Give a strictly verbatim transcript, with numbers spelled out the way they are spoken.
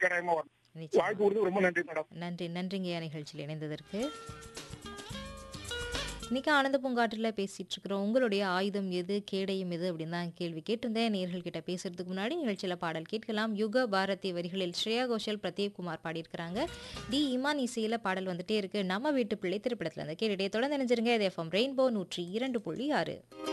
கேடயமா வரும். நிச்சயமா. வாய்ப்பு கொடுத்து ரொம்ப நன்றி மேடம். நன்றி நன்றிங்கய்யா நிகழ்ச்சியில் இணைந்ததற்கு. இன்னைக்கு ஆனந்த பூங்காற்றில் பேசிட்டு இருக்கிறோம். உங்களுடைய ஆயுதம் எது, கேடயம் எது அப்படின்னு தான் கேள்வி கேட்டிருந்தேன். நேயர்கள் கிட்ட பேசுறதுக்கு முன்னாடி நிகழ்ச்சியில் பாடல் கேட்கலாம். யுக பாரதி வரிகளில் ஸ்ரேயா கோஷல், பிரதீப் குமார் பாடியிருக்கிறாங்க. டி இமான் இசையில் பாடல் வந்துட்டே இருக்கு. நம்ம வீட்டு பிள்ளை திரைப்படத்துல இருந்து கேட்டுட்டே தொடர்ந்து நினைஞ்சிருங்க. இது எஃப்எம் ரெயின்போ நூற்றி இரண்டு புள்ளி ஆறு.